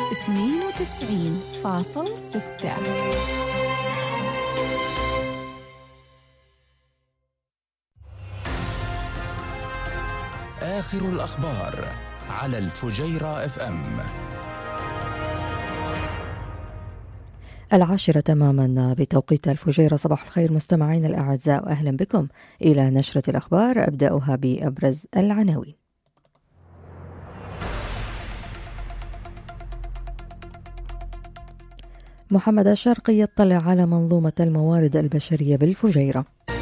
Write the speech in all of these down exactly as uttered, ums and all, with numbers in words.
اثنين وتسعين فاصل ستة. آخر الأخبار على الفجيرة اف ام. العاشرة تماما بتوقيت الفجيرة. صباح الخير مستمعين الأعزاء، وأهلا بكم إلى نشرة الأخبار. أبدأها بأبرز العناوين. محمد الشرقي يطلع على منظومة الموارد البشرية بالفجيرة.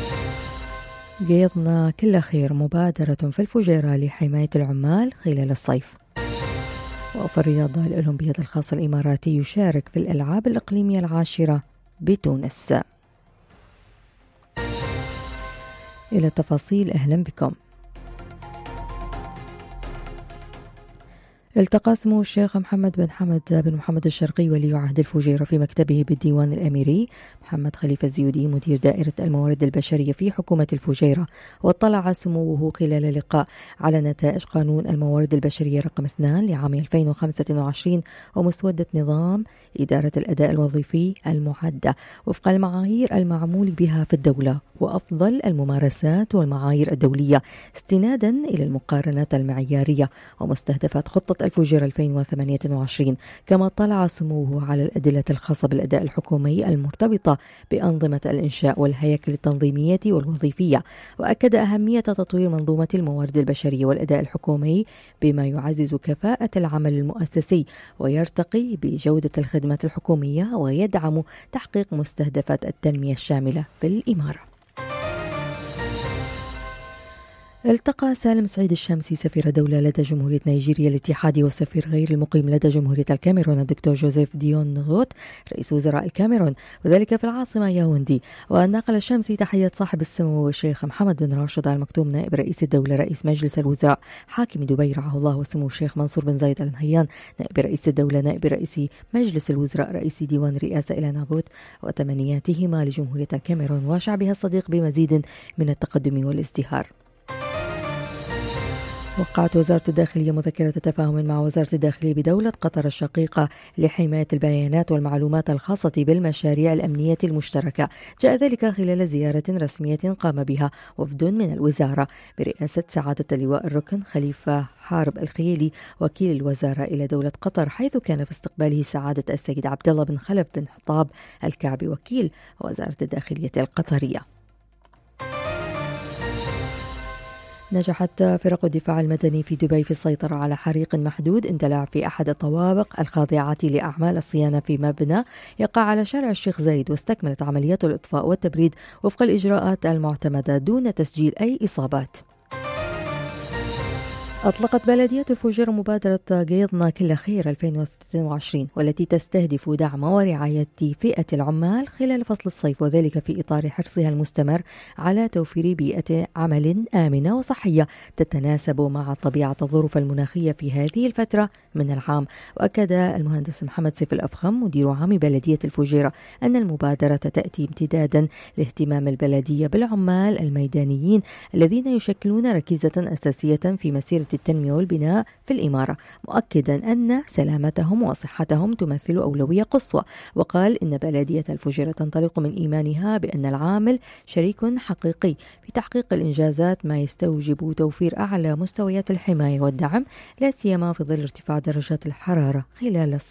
قيضنا كل خير، مبادرة في الفجيرة لحماية العمال خلال الصيف. وفي الرياضة الأولمبياد الخاص الإماراتي يشارك في الألعاب الإقليمية العاشرة بتونس. إلى التفاصيل، أهلا بكم. التقى سمو الشيخ محمد بن حمد بن محمد الشرقي ولي عهد الفجيرة في مكتبه بالديوان الأميري محمد خليفة الزيودي مدير دائرة الموارد البشرية في حكومة الفجيرة. واطلع سموه خلال اللقاء على نتائج قانون الموارد البشرية رقم اثنان لعام ألفين وخمسة وعشرين ومسودة نظام إدارة الأداء الوظيفي المعدة وفق المعايير المعمول بها في الدولة وأفضل الممارسات والمعايير الدولية استنادا إلى المقارنات المعيارية ومستهدفات خطة الفجيرة ألفين وثمانية وعشرين. كما اطلع سموه على الأدلة الخاصة بالأداء الحكومي المرتبطة بأنظمة الإنشاء والهياكل التنظيمية والوظيفية، وأكد أهمية تطوير منظومة الموارد البشرية والأداء الحكومي بما يعزز كفاءة العمل المؤسسي ويرتقي بجودة الخدمات الحكومية ويدعم تحقيق مستهدفات التنمية الشاملة في الإمارة. التقى سالم سعيد الشامسي سفير دولة لدى جمهورية نيجيريا الاتحادي والسفير غير المقيم لدى جمهورية الكاميرون الدكتور جوزيف ديون نغوت رئيس وزراء الكاميرون وذلك في العاصمة ياوندي. ونقل الشامسي تحية صاحب السمو الشيخ محمد بن راشد آل مكتوم نائب رئيس الدولة رئيس مجلس الوزراء حاكم دبي رعاه الله وسمو الشيخ منصور بن زايد آل نهيان نائب رئيس الدولة نائب رئيس مجلس الوزراء رئيس ديوان الرئاسة إلى نغوت وتمنياتهما لجمهورية الكاميرون وشعبها الصديق بمزيد من التقدم والازدهار. وقعت وزارة الداخلية مذكرة تفاهم مع وزارة الداخلية بدولة قطر الشقيقة لحماية البيانات والمعلومات الخاصة بالمشاريع الأمنية المشتركة. جاء ذلك خلال زيارة رسمية قام بها وفد من الوزارة برئاسة سعادة اللواء الركن خليفة حارب الخيلي وكيل الوزارة إلى دولة قطر، حيث كان في استقباله سعادة السيد عبد الله بن خلف بن حطاب الكعبي وكيل وزارة الداخلية القطرية. نجحت فرق الدفاع المدني في دبي في السيطرة على حريق محدود اندلع في أحد الطوابق الخاضعة لأعمال الصيانة في مبنى يقع على شارع الشيخ زايد، واستكملت عمليات الإطفاء والتبريد وفق الإجراءات المعتمدة دون تسجيل أي إصابات. أطلقت بلدية الفجيرة مبادرة قيضنا كل خير ألفين وستة وعشرين والتي تستهدف دعم ورعاية فئة العمال خلال فصل الصيف، وذلك في إطار حرصها المستمر على توفير بيئة عمل آمنة وصحية تتناسب مع طبيعة الظروف المناخية في هذه الفترة من العام. وأكد المهندس محمد سيف الأفخم مدير عام بلدية الفجيرة أن المبادرة تأتي امتدادا لاهتمام البلدية بالعمال الميدانيين الذين يشكلون ركيزة أساسية في مسيرة التنمية والبناء في الإمارة، مؤكدا أن سلامتهم وصحتهم تمثل أولوية قصوى. وقال إن بلدية الفجيرة تنطلق من إيمانها بأن العامل شريك حقيقي في تحقيق الإنجازات، ما يستوجب توفير أعلى مستويات الحماية والدعم لا سيما في ظل ارتفاع درجات الحرارة خلال الصيف.